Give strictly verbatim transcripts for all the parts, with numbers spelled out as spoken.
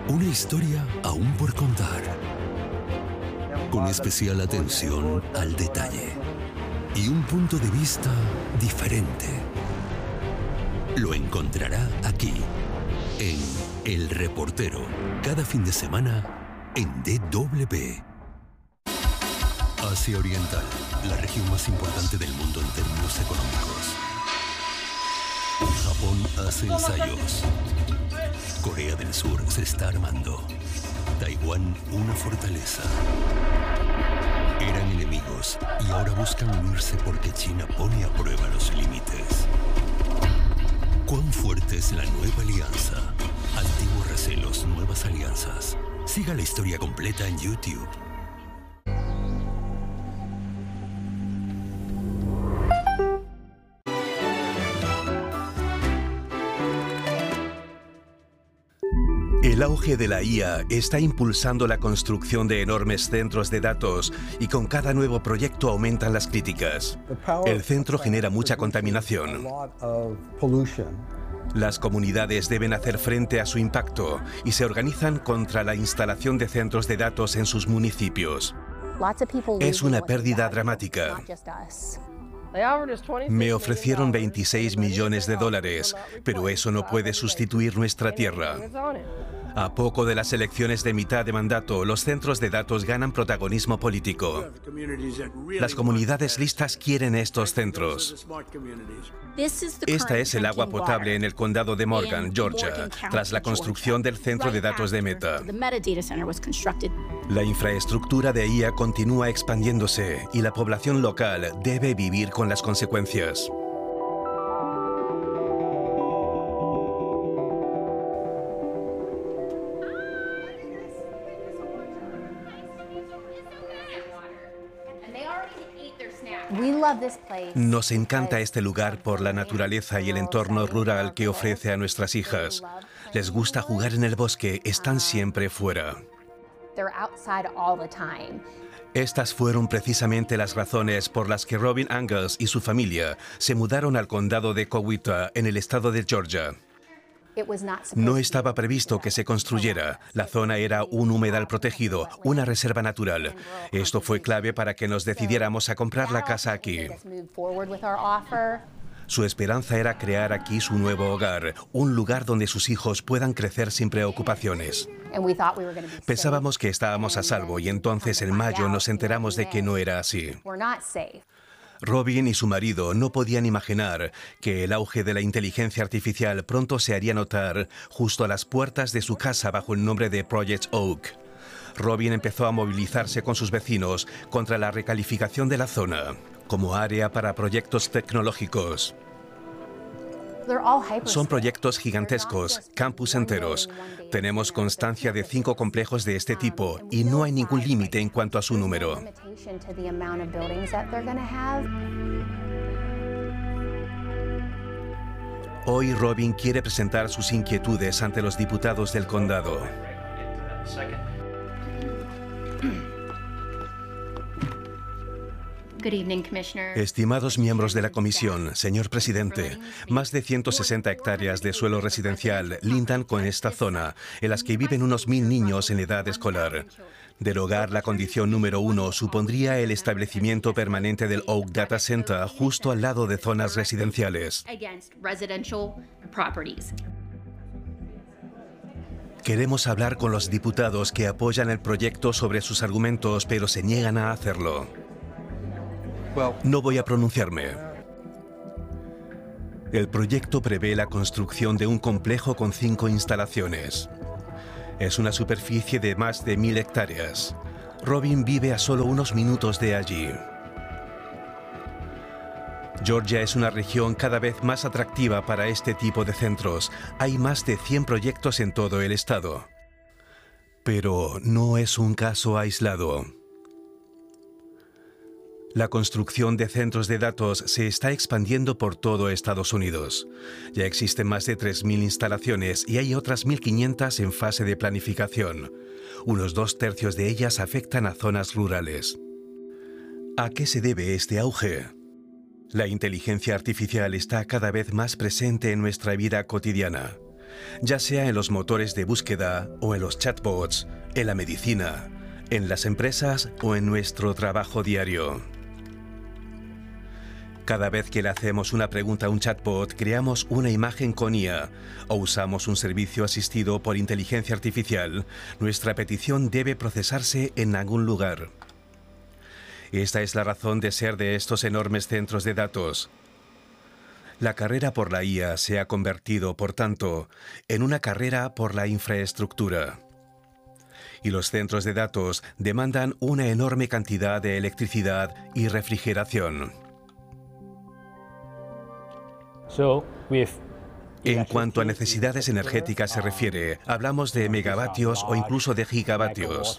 Una historia aún por contar, con especial atención al detalle y un punto de vista diferente. Lo encontrará aquí, en El Reportero, cada fin de semana en D W. Asia Oriental, la región más importante del mundo en términos económicos. Japón hace ensayos. Corea del Sur se está armando. Taiwán, una fortaleza. Eran enemigos y ahora buscan unirse porque China pone a prueba los límites. ¿Cuán fuerte es la nueva alianza? Antiguos recelos, nuevas alianzas. Siga la historia completa en YouTube. El auge de la I A está impulsando la construcción de enormes centros de datos y con cada nuevo proyecto aumentan las críticas. El centro genera mucha contaminación. Las comunidades deben hacer frente a su impacto y se organizan contra la instalación de centros de datos en sus municipios. Es una pérdida dramática. Me ofrecieron veintiséis millones de dólares, pero eso no puede sustituir nuestra tierra. A poco de las elecciones de mitad de mandato, los centros de datos ganan protagonismo político. Las comunidades listas quieren estos centros. Esta es el agua potable en el condado de Morgan, Georgia, tras la construcción del centro de datos de Meta. La infraestructura de I A continúa expandiéndose y la población local debe vivir con las consecuencias. Nos encanta este lugar por la naturaleza y el entorno rural que ofrece a nuestras hijas. Les gusta jugar en el bosque, están siempre fuera. Estas fueron precisamente las razones por las que Robin Angus y su familia se mudaron al condado de Coweta, en el estado de Georgia. No estaba previsto que se construyera. La zona era un humedal protegido, una reserva natural. Esto fue clave para que nos decidiéramos a comprar la casa aquí. Su esperanza era crear aquí su nuevo hogar, un lugar donde sus hijos puedan crecer sin preocupaciones. Pensábamos que estábamos a salvo y entonces en mayo nos enteramos de que no era así. Robin y su marido no podían imaginar que el auge de la inteligencia artificial pronto se haría notar justo a las puertas de su casa bajo el nombre de Project Oak. Robin empezó a movilizarse con sus vecinos contra la recalificación de la zona como área para proyectos tecnológicos. Son proyectos gigantescos, campus enteros. Tenemos constancia de cinco complejos de este tipo y no hay ningún límite en cuanto a su número. Hoy Robin quiere presentar sus inquietudes ante los diputados del condado. Estimados miembros de la comisión, señor presidente, más de ciento sesenta hectáreas de suelo residencial lindan con esta zona, en las que viven unos mil niños en edad escolar. Derogar la condición número uno supondría el establecimiento permanente del Oak Data Center justo al lado de zonas residenciales. Queremos hablar con los diputados que apoyan el proyecto sobre sus argumentos, pero se niegan a hacerlo. No voy a pronunciarme. El proyecto prevé la construcción de un complejo con cinco instalaciones. Es una superficie de más de mil hectáreas. Robin vive a solo unos minutos de allí. Georgia es una región cada vez más atractiva para este tipo de centros. Hay más de cien proyectos en todo el estado. Pero no es un caso aislado. La construcción de centros de datos se está expandiendo por todo Estados Unidos. Ya existen más de tres mil instalaciones y hay otras mil quinientas en fase de planificación. Unos dos tercios de ellas afectan a zonas rurales. ¿A qué se debe este auge? La inteligencia artificial está cada vez más presente en nuestra vida cotidiana. ya sea en los motores de búsqueda o en los chatbots, en la medicina, en las empresas o en nuestro trabajo diario. Cada vez que le hacemos una pregunta a un chatbot, creamos una imagen con I A o usamos un servicio asistido por inteligencia artificial, nuestra petición debe procesarse en algún lugar. Esta es la razón de ser de estos enormes centros de datos. La carrera por la I A se ha convertido, por tanto, en una carrera por la infraestructura. Y los centros de datos demandan una enorme cantidad de electricidad y refrigeración. En cuanto a necesidades energéticas se refiere, hablamos de megavatios o incluso de gigavatios.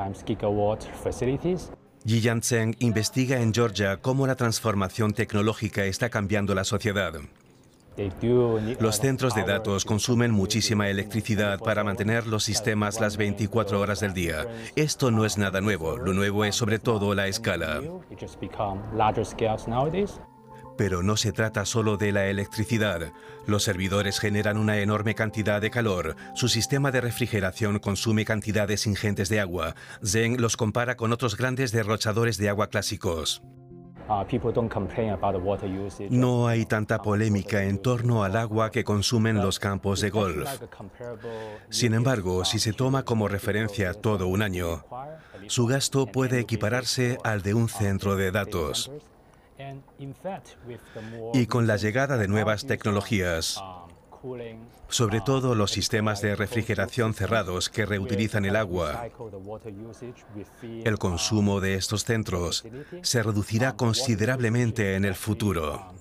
Yiyan Zheng investiga en Georgia cómo la transformación tecnológica está cambiando la sociedad. Los centros de datos consumen muchísima electricidad para mantener los sistemas las veinticuatro horas del día. Esto no es nada nuevo, lo nuevo es sobre todo la escala. Pero no se trata solo de la electricidad. Los servidores generan una enorme cantidad de calor. Su sistema de refrigeración consume cantidades ingentes de agua. Zheng los compara con otros grandes derrochadores de agua clásicos. No hay tanta polémica en torno al agua que consumen los campos de golf. Sin embargo, si se toma como referencia todo un año, su gasto puede equipararse al de un centro de datos. Y con la llegada de nuevas tecnologías, sobre todo los sistemas de refrigeración cerrados que reutilizan el agua, el consumo de estos centros se reducirá considerablemente en el futuro.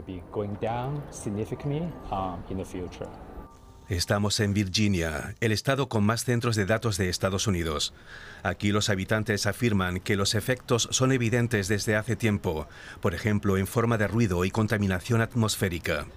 Estamos en Virginia, el estado con más centros de datos de Estados Unidos. Aquí los habitantes afirman que los efectos son evidentes desde hace tiempo, por ejemplo, en forma de ruido y contaminación atmosférica.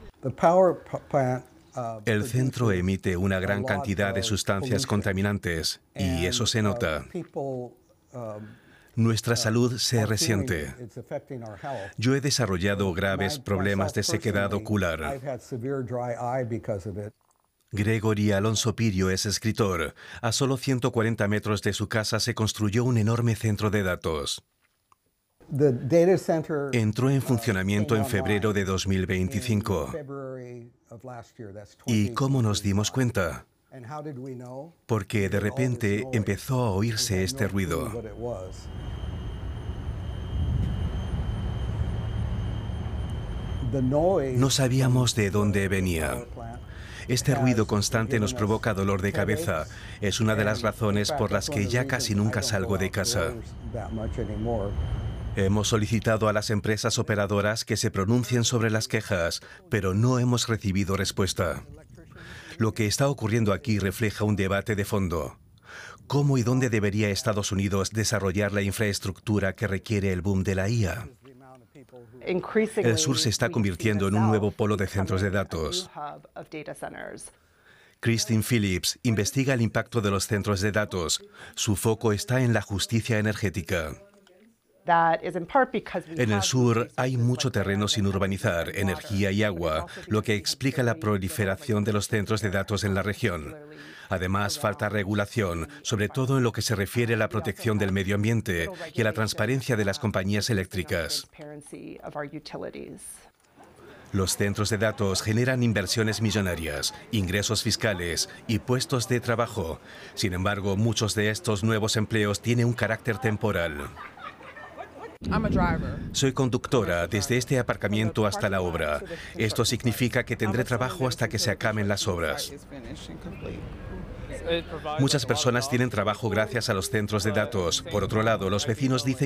El centro emite una gran cantidad de sustancias contaminantes y eso se nota. Nuestra salud se resiente. Yo he desarrollado graves problemas de sequedad ocular. Gregory Alonso Pirio es escritor. A solo ciento cuarenta metros de su casa se construyó un enorme centro de datos. Entró en funcionamiento en febrero de dos mil veinticinco. ¿Y cómo nos dimos cuenta? Porque de repente empezó a oírse este ruido. No sabíamos de dónde venía. Este ruido constante nos provoca dolor de cabeza. Es una de las razones por las que ya casi nunca salgo de casa. Hemos solicitado a las empresas operadoras que se pronuncien sobre las quejas, pero no hemos recibido respuesta. Lo que está ocurriendo aquí refleja un debate de fondo. ¿Cómo y dónde debería Estados Unidos desarrollar la infraestructura que requiere el boom de la I A? El sur se está convirtiendo en un nuevo polo de centros de datos. Christine Phillips investiga el impacto de los centros de datos. Su foco está en la justicia energética. En el sur hay mucho terreno sin urbanizar, energía y agua, lo que explica la proliferación de los centros de datos en la región. Además, falta regulación, sobre todo en lo que se refiere a la protección del medio ambiente y a la transparencia de las compañías eléctricas. Los centros de datos generan inversiones millonarias, ingresos fiscales y puestos de trabajo. Sin embargo, muchos de estos nuevos empleos tienen un carácter temporal. Soy conductora desde este aparcamiento hasta la obra. Esto significa que tendré trabajo hasta que se acaben las obras. Muchas personas tienen trabajo gracias a los centros de datos. Por otro lado, los vecinos dicen